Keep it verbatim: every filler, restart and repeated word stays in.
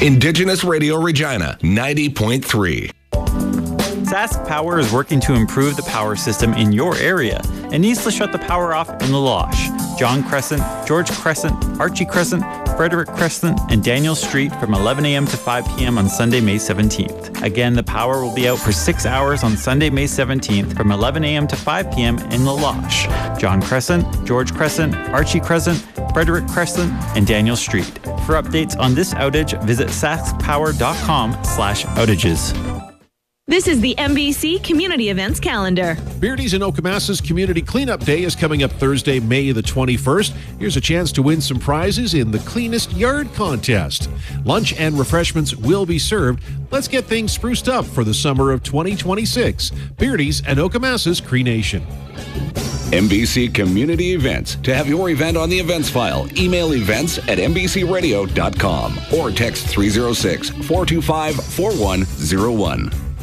Indigenous Radio Regina, ninety point three. Sask Power is working to improve the power system in your area and needs to shut the power off in the Losh, John Crescent, George Crescent, Archie Crescent, Frederick Crescent, and Daniel Street from eleven a.m. to five p.m. on Sunday, May seventeenth. Again, the power will be out for six hours on Sunday, May seventeenth from eleven a.m. to five p.m. in the Losh, John Crescent, George Crescent, Archie Crescent, Frederick Crescent, and Daniel Street. For updates on this outage, visit saskpower.com slash outages. This is the M B C Community Events Calendar. Beardy's and Okamassa's Community Cleanup Day is coming up Thursday, May the twenty-first. Here's a chance to win some prizes in the Cleanest Yard Contest. Lunch and refreshments will be served. Let's get things spruced up for the summer of twenty twenty-six. Beardy's and Okamassa's Cree Nation. M B C Community Events. To have your event on the events file, email events at m b c radio dot com or text three oh six, four two five, four one oh one.